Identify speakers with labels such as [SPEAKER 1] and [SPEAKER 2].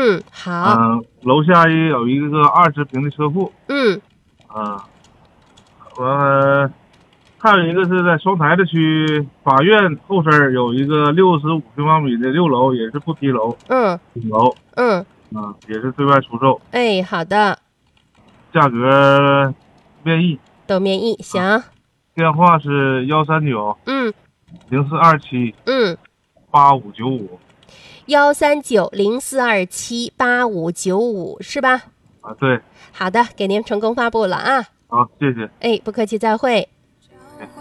[SPEAKER 1] 好。
[SPEAKER 2] 楼下也有一个20平的车库。完了，还有一个是在双台的区法院后身有一个65平方米的6楼，也是不批楼。顶楼。也是对外出售。
[SPEAKER 1] 哎，好的。
[SPEAKER 2] 价格面议。
[SPEAKER 1] 都面议，行。
[SPEAKER 2] 电话是13904278595。
[SPEAKER 1] 13904278595是吧？
[SPEAKER 2] 对。
[SPEAKER 1] 好的，给您成功发布了啊。
[SPEAKER 2] 好，谢谢。
[SPEAKER 1] 哎，不客气，再会。